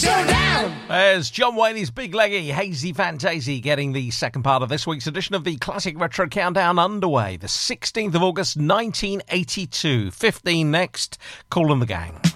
Showdown! There's John Wayne's Big Leggy, Hazy Fantasy, getting the second part of this week's edition of the Classic Retro Countdown underway. The 16th of August, 1982. 15 next. Kool and the Gang.